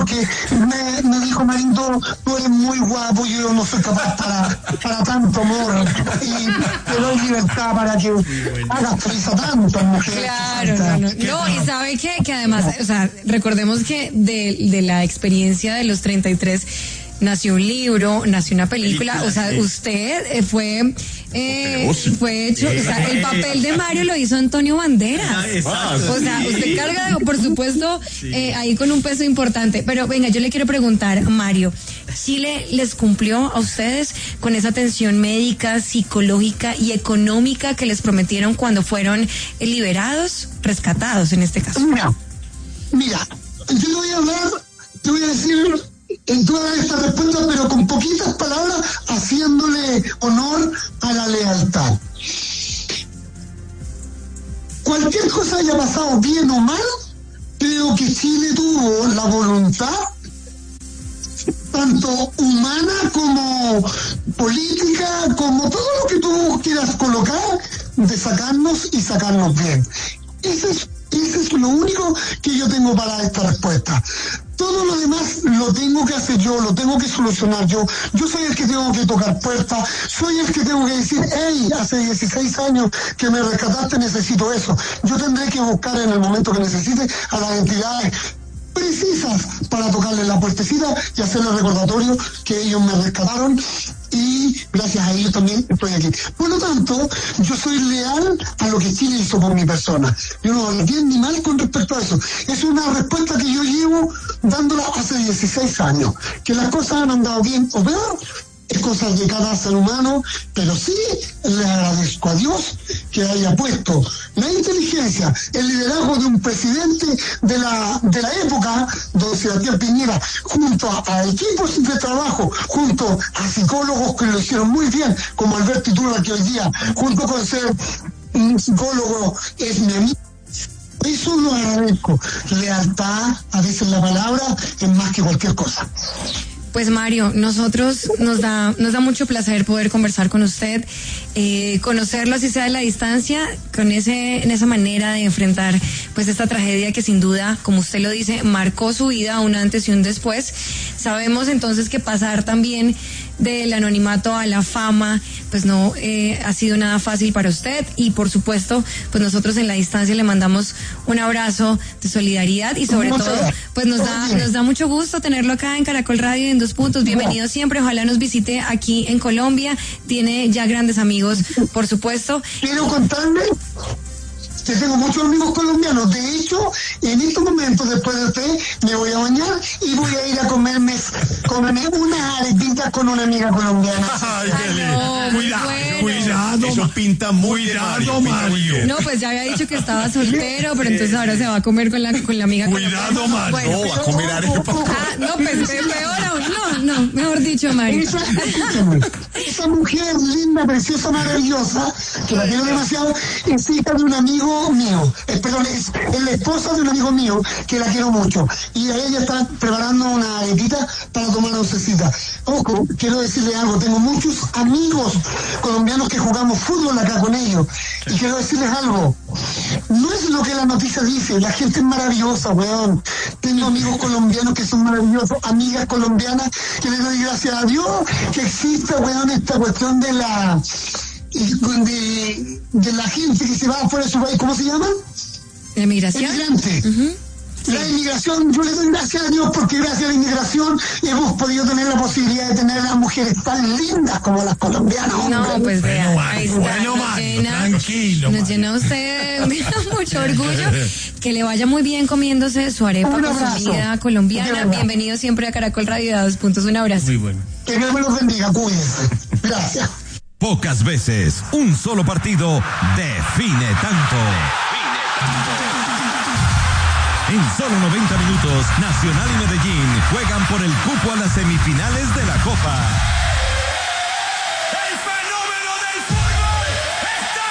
porque me dijo Marito, tú eres muy guapo, yo no soy capaz para tanto amor, y te doy libertad para que hagas feliz a tantas mujeres. Claro, no, y sabe que además, o sea, recordemos que de la experiencia de los 33 nació un libro, nació una película, o sea, usted fue hecho, o sea, el papel de Mario lo hizo Antonio Banderas. O sea, usted carga, por supuesto, ahí con un peso importante. Pero venga, yo le quiero preguntar, Mario, ¿Chile les cumplió a ustedes con esa atención médica, psicológica y económica que les prometieron cuando fueron liberados, rescatados en este caso? Mira, yo te voy a decir en toda esta respuesta, pero con poquitas palabras, haciéndole honor a la lealtad. Cualquier cosa haya pasado bien o mal, creo que Chile tuvo la voluntad, tanto humana como política, como todo lo que tú quieras colocar, de sacarnos y sacarnos bien. Ese es lo único que yo tengo para esta respuesta. Todo lo demás lo tengo que hacer yo, lo tengo que solucionar yo. Yo soy el que tengo que tocar puertas, soy el que tengo que decir, hey, hace 16 años que me rescataste, necesito eso. Yo tendré que buscar en el momento que necesite a las entidades precisas para tocarle la puertecita y hacerle recordatorio que ellos me rescataron, y gracias a ellos también estoy aquí. Por lo tanto, yo soy leal a lo que Chile hizo por mi persona. Yo no hablo bien ni mal con respecto a eso. Es una respuesta que yo llevo dándola hace 16 años. Que las cosas han andado bien o peor, es cosa de cada ser humano, pero sí le agradezco a Dios que haya puesto la inteligencia, el liderazgo de un presidente de la época, don Sebastián Piñera, junto a equipos de trabajo, junto a psicólogos que lo hicieron muy bien, como Alberto Iturra, que hoy día, junto con ser un psicólogo, es mi amigo. Eso lo agradezco. Lealtad, a veces la palabra, es más que cualquier cosa. Pues Mario, nosotros nos da mucho placer poder conversar con usted, conocerlo así sea de la distancia, en esa manera de enfrentar pues esta tragedia que sin duda, como usted lo dice, marcó su vida un antes y un después. Sabemos entonces que pasar también del anonimato a la fama, pues no ha sido nada fácil para usted, y por supuesto, pues nosotros en la distancia le mandamos un abrazo de solidaridad, y sobre todo, pues nos da mucho gusto tenerlo acá en Caracol Radio en 2 Puntos. Bienvenido siempre, ojalá nos visite aquí en Colombia, tiene ya grandes amigos, por supuesto. Quiero contarle que tengo muchos amigos colombianos. De hecho, en estos momentos, después de usted, me voy a bañar y voy a ir a comerme unas arepitas con una amiga colombiana. Ay, qué lindo. Cuidado, eso pinta muy cuidado, Mario. No, pues ya había dicho que estaba soltero, pero entonces ahora se va a comer con la amiga colombiana. Cuidado, Mario. Bueno, no, va a comer arepa. no, pues peor aún. No, mejor dicho, Mario. Esa mujer linda, preciosa, maravillosa, que la quiero demasiado, es hija de un amigo mío, perdón, es la esposa de un amigo mío, que la quiero mucho, y ella está preparando una arepita para tomar oncecita. Ojo, quiero decirle algo, tengo muchos amigos colombianos que jugamos fútbol acá con ellos, y quiero decirles algo, no es lo que la noticia dice, la gente es maravillosa, weón. Tengo amigos colombianos que son maravillosos, amigas colombianas, que les doy gracias a Dios que exista, weón, esta cuestión de la gente que se va afuera de su país. ¿Cómo se llama? ¿La migración? Emigrante. Sí. La inmigración, yo le doy gracias a Dios porque gracias a la inmigración hemos podido tener la posibilidad de tener a mujeres tan lindas como las colombianas. No, pues vea, ahí está. Tranquilo. Nos llena usted de mucho orgullo. Que le vaya muy bien comiéndose su arepa con su comida colombiana. Bienvenido siempre a Caracol Radio de 2 Puntos. Un abrazo. Muy bueno. Que Dios me los bendiga, cuídense. Gracias. Pocas veces un solo partido define tanto. En solo 90 minutos, Nacional y Medellín juegan por el cupo a las semifinales de la Copa. ¡El fenómeno del fútbol está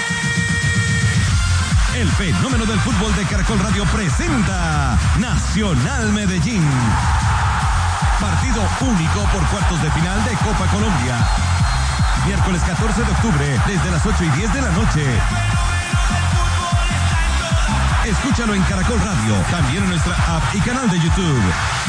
aquí! El fenómeno del fútbol de Caracol Radio presenta Nacional Medellín. Partido único por cuartos de final de Copa Colombia. Miércoles 14 de octubre, desde las 8:10 de la noche. Escúchalo en Caracol Radio, también en nuestra app y canal de YouTube.